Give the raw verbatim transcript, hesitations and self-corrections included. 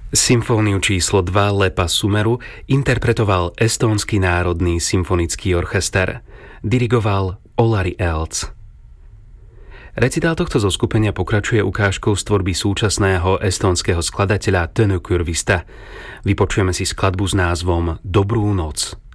Symfóniu číslo dva Lepa Sumeru interpretoval Estónsky národný symfonický orchester. Dirigoval Olari Elc. Recitál tohto zoskupenia pokračuje ukážkou z tvorby súčasného estónskeho skladateľa Tõnu Kurvista. Vypočujeme si skladbu s názvom Dobrú noc.